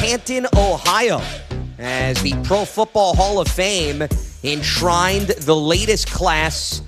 Canton, Ohio, as the Pro Football Hall of Fame enshrined the latest class,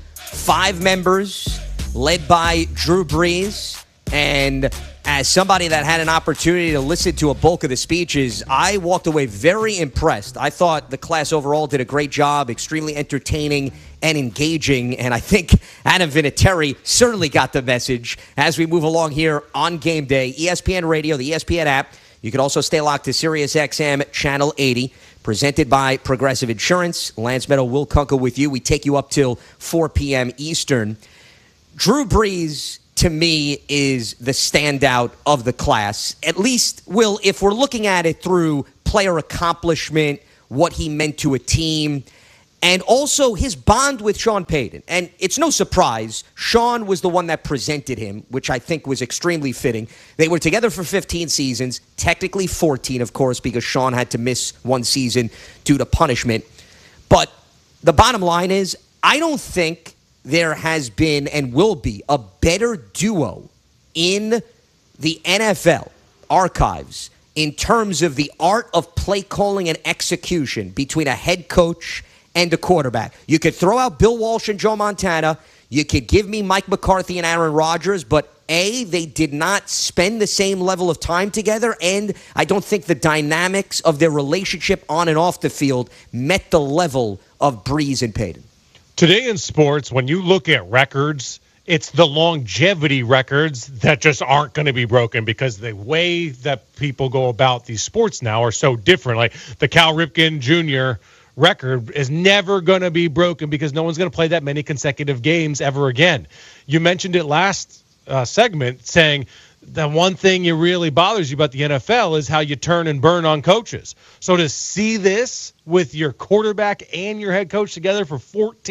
5 members, led by Drew Brees. And as somebody that had an opportunity to listen to a bulk of the speeches, I walked away very impressed. I thought the class overall did a great job, extremely entertaining and engaging. And I think Adam Vinatieri certainly got the message as we move along here on game day. ESPN Radio, the ESPN app. You can also stay locked to SiriusXM Channel 80, presented by Progressive Insurance. Lance Meadow, Will Kunkel with you. We take you up till 4 p.m. Eastern. Drew Brees, to me, is the standout of the class. At least, Will, if we're looking at it through player accomplishment, what he meant to a team, and also his bond with Sean Payton. And it's no surprise, Sean was the one that presented him, which I think was extremely fitting. They were together for 15 seasons, technically 14, of course, because Sean had to miss one season due to punishment. But the bottom line is, I don't think there has been and will be a better duo in the NFL archives in terms of the art of play calling and execution between a head coach and a quarterback. You could throw out Bill Walsh and Joe Montana. You could give me Mike McCarthy and Aaron Rodgers, but A, they did not spend the same level of time together, and I don't think the dynamics of their relationship on and off the field met the level of Brees and Payton. Today in sports, when you look at records, it's the longevity records that just aren't going to be broken because the way that people go about these sports now are so different. Like the Cal Ripken Jr. record is never going to be broken because no one's going to play that many consecutive games ever again. You mentioned it last segment saying the one thing that really bothers you about the NFL is how you turn and burn on coaches. So to see this with your quarterback and your head coach together for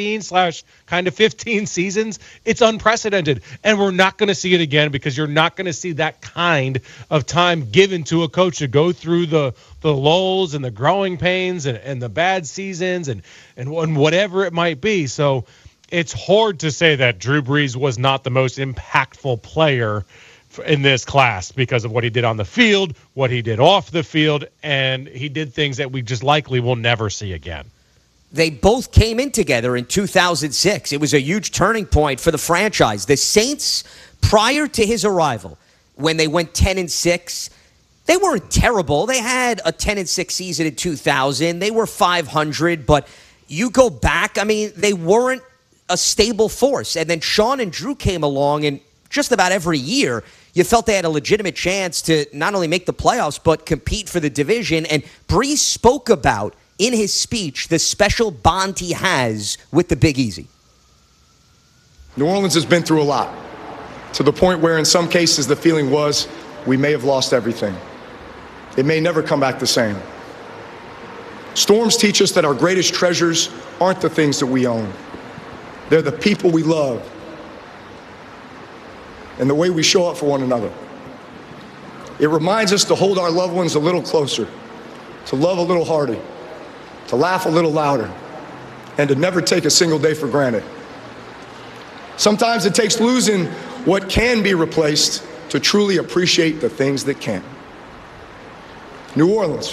14/15 seasons, it's unprecedented. And we're not going to see it again because you're not going to see that kind of time given to a coach to go through the lulls and the growing pains and the bad seasons and whatever it might be. So it's hard to say that Drew Brees was not the most impactful player in this class because of what he did on the field, what he did off the field, and he did things that we just likely will never see again. They both came in together in 2006. It was a huge turning point for the franchise. The Saints, prior to his arrival, when they went 10-6, they weren't terrible. They had a 10-6 season in 2000. They were 500, but you go back, I mean, they weren't a stable force. And then Sean and Drew came along, and just about every year, you felt they had a legitimate chance to not only make the playoffs, but compete for the division. And Brees spoke about, in his speech, the special bond he has with the Big Easy. New Orleans has been through a lot, to the point where in some cases the feeling was we may have lost everything. It may never come back the same. Storms teach us that our greatest treasures aren't the things that we own. They're the people we love and the way we show up for one another. It reminds us to hold our loved ones a little closer, to love a little harder, to laugh a little louder, and to never take a single day for granted. Sometimes it takes losing what can be replaced to truly appreciate the things that can't. New Orleans,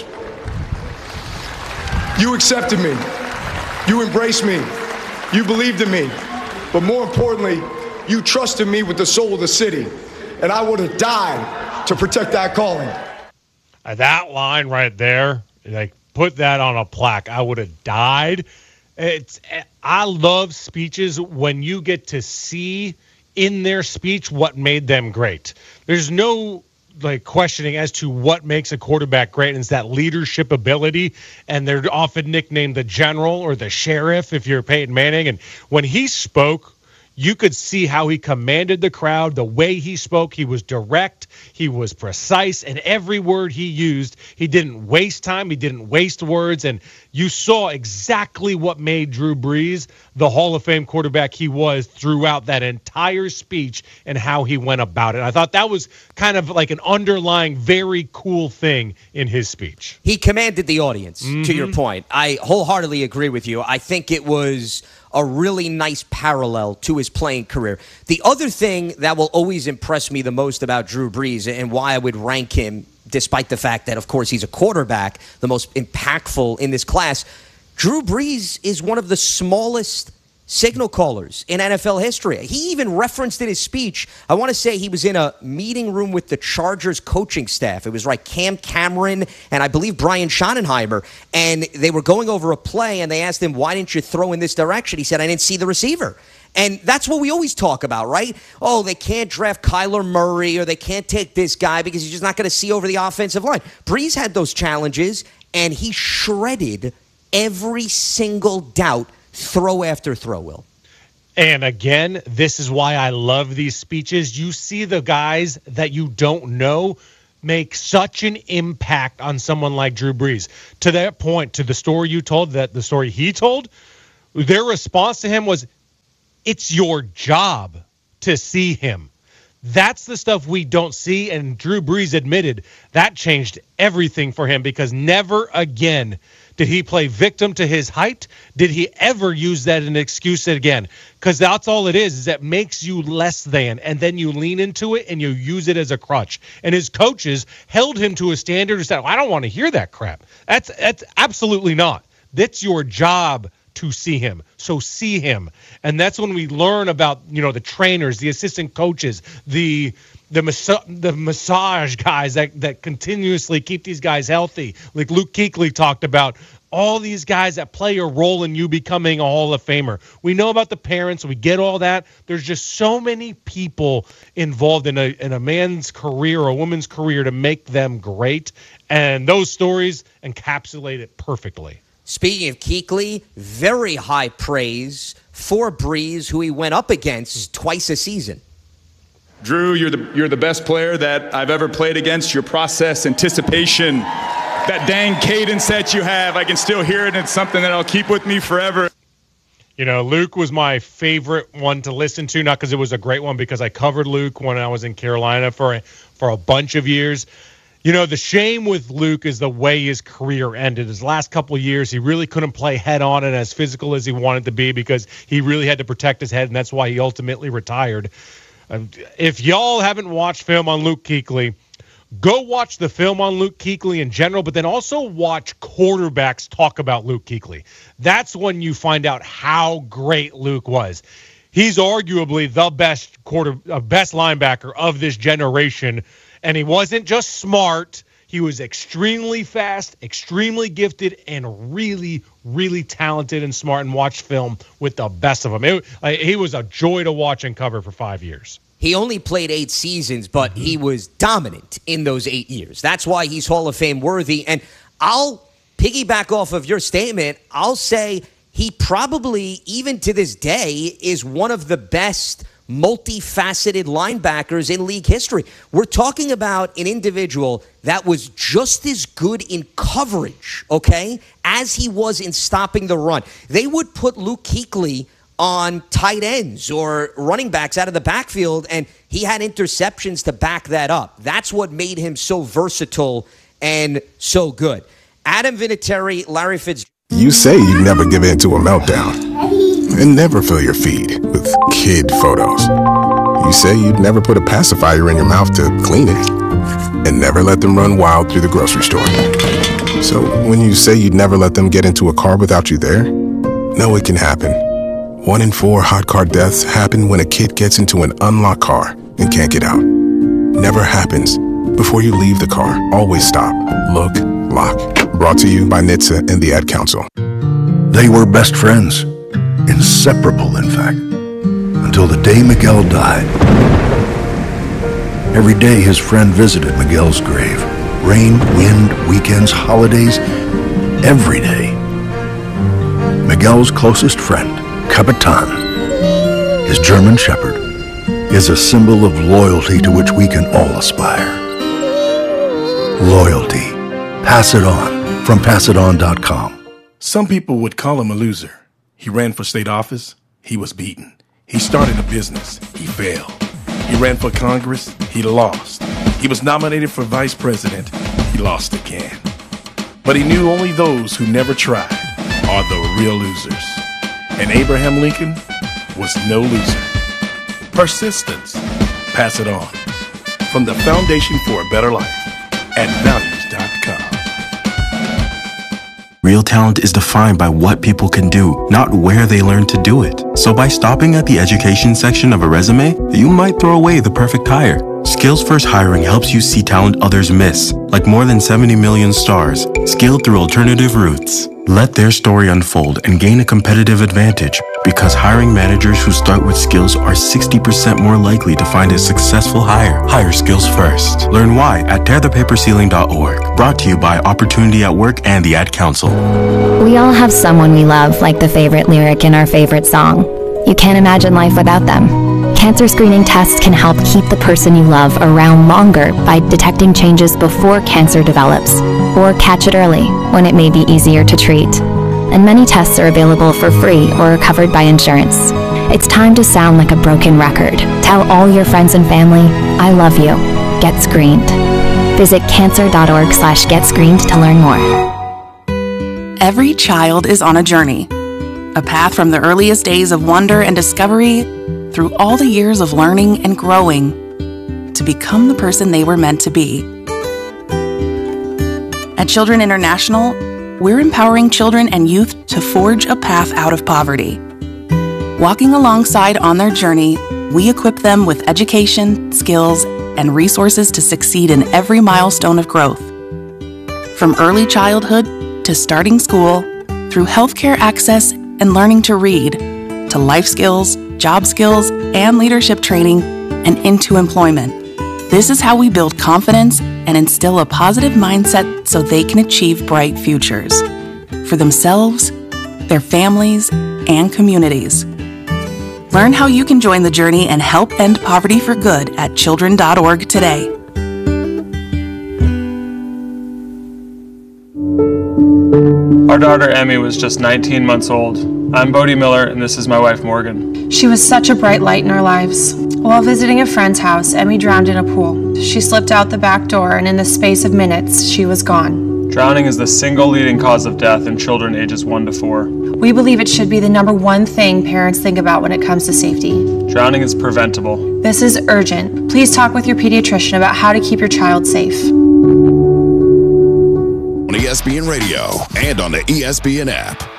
you accepted me, you embraced me, you believed in me, but more importantly, you trusted me with the soul of the city, and I would have died to protect that calling. That line right there, like, put that on a plaque. I would have died. I love speeches when you get to see in their speech what made them great. There's no questioning as to what makes a quarterback great, and it's that leadership ability, and they're often nicknamed the general or the sheriff if you're Peyton Manning. And when he spoke, you could see how he commanded the crowd, the way he spoke. He was direct, he was precise, and every word he used, he didn't waste time, he didn't waste words, and you saw exactly what made Drew Brees the Hall of Fame quarterback he was throughout that entire speech and how he went about it. I thought that was kind of like an underlying very cool thing in his speech. He commanded the audience, to your point. I wholeheartedly agree with you. I think it was a really nice parallel to his playing career. The other thing that will always impress me the most about Drew Brees and why I would rank him despite the fact that, of course, he's a quarterback, the most impactful in this class. Drew Brees is one of the smallest signal callers in NFL history. He even referenced in his speech, I want to say he was in a meeting room with the Chargers coaching staff. It was like Cam Cameron and I believe Brian Schottenheimer, and they were going over a play, and they asked him, why didn't you throw in this direction? He said, I didn't see the receiver. And that's what we always talk about, right? Oh, they can't draft Kyler Murray, or they can't take this guy because he's just not going to see over the offensive line. Brees had those challenges, and he shredded every single doubt, throw after throw, Will. And again, this is why I love these speeches. You see the guys that you don't know make such an impact on someone like Drew Brees. To that point, to the story you told, that the story he told, their response to him was, it's your job to see him. That's the stuff we don't see, and Drew Brees admitted that changed everything for him, because never again did he play victim to his height. Did he ever use that as an excuse again? Because that's all it is that makes you less than, and then you lean into it and you use it as a crutch. And his coaches held him to a standard and said, I don't want to hear that crap. That's absolutely not. That's your job to see him. So see him. And that's when we learn about, the trainers, the assistant coaches, the massage guys that continuously keep these guys healthy. Like Luke Kuechly talked about, all these guys that play a role in you becoming a Hall of Famer. We know about the parents. We get all that. There's just so many people involved in a man's career or a woman's career to make them great. And those stories encapsulate it perfectly. Speaking of Kuechly, very high praise for Brees, who he went up against twice a season. Drew, you're the best player that I've ever played against. Your process, anticipation, that dang cadence that you have, I can still hear it. And it's something that I'll keep with me forever. Luke was my favorite one to listen to, not because it was a great one, because I covered Luke when I was in Carolina for a bunch of years. The shame with Luke is the way his career ended. His last couple of years, he really couldn't play head-on and as physical as he wanted to be, because he really had to protect his head, and that's why he ultimately retired. If y'all haven't watched film on Luke Kuechly, go watch the film on Luke Kuechly in general, but then also watch quarterbacks talk about Luke Kuechly. That's when you find out how great Luke was. He's arguably the best linebacker of this generation. And he wasn't just smart. He was extremely fast, extremely gifted, and really, really talented and smart, and watched film with the best of them. He was a joy to watch and cover for 5 years. He only played 8 seasons, but he was dominant in those 8 years. That's why he's Hall of Fame worthy. And I'll piggyback off of your statement. I'll say he probably, even to this day, is one of the best multifaceted linebackers in league history. We're talking about an individual that was just as good in coverage, okay, as he was in stopping the run. They would put Luke Kuechly on tight ends or running backs out of the backfield, and he had interceptions to back that up. That's what made him so versatile and so good. Adam Vinatieri, Larry Fitzgerald. You say you never give in to a meltdown and never fill your feed with kid photos. You say you'd never put a pacifier in your mouth to clean it and never let them run wild through the grocery store. So when you say you'd never let them get into a car without you there, no, it can happen. 1 in 4 hot car deaths happen when a kid gets into an unlocked car and can't get out. Never happens. Before you leave the car, always stop, look, lock. Brought to you by NHTSA and the Ad Council. They were best friends, inseparable in fact, until the day Miguel died. Every day his friend visited Miguel's grave. Rain, wind, weekends, holidays, every day. Miguel's closest friend, Capitan, his German Shepherd, is a symbol of loyalty to which we can all aspire. Loyalty. Pass it on from passiton.com. Some people would call him a loser. He ran for state office. He was beaten. He started a business. He failed. He ran for Congress. He lost. He was nominated for vice president. He lost again. But he knew only those who never tried are the real losers. And Abraham Lincoln was no loser. Persistence. Pass it on. From the Foundation for a Better Life. at values.com. Real talent is defined by what people can do, not where they learn to do it. So by stopping at the education section of a resume, you might throw away the perfect hire. Skills First Hiring helps you see talent others miss, like more than 70 million stars, scaled through alternative routes. Let their story unfold and gain a competitive advantage, because hiring managers who start with skills are 60% more likely to find a successful hire. Hire skills first. Learn why at tearthepaperceiling.org. Brought to you by Opportunity at Work and the Ad Council. We all have someone we love, like the favorite lyric in our favorite song. You can't imagine life without them. Cancer screening tests can help keep the person you love around longer by detecting changes before cancer develops, or catch it early when it may be easier to treat. And many tests are available for free or are covered by insurance. It's time to sound like a broken record. Tell all your friends and family, I love you. Get screened. Visit cancer.org/getscreened to learn more. Every child is on a journey. A path from the earliest days of wonder and discovery through all the years of learning and growing to become the person they were meant to be. At Children International, we're empowering children and youth to forge a path out of poverty. Walking alongside on their journey, we equip them with education, skills, and resources to succeed in every milestone of growth. From early childhood to starting school, through healthcare access and learning to read, to life skills, job skills, and leadership training, and into employment. This is how we build confidence and instill a positive mindset so they can achieve bright futures for themselves, their families, and communities. Learn how you can join the journey and help end poverty for good at children.org today. Our daughter Emmy was just 19 months old. I'm Bodie Miller, and this is my wife Morgan. She was such a bright light in our lives. While visiting a friend's house, Emmy drowned in a pool. She slipped out the back door, and in the space of minutes, she was gone. Drowning is the single leading cause of death in children ages 1 to 4. We believe it should be the #1 thing parents think about when it comes to safety. Drowning is preventable. This is urgent. Please talk with your pediatrician about how to keep your child safe. On ESPN Radio and on the ESPN app.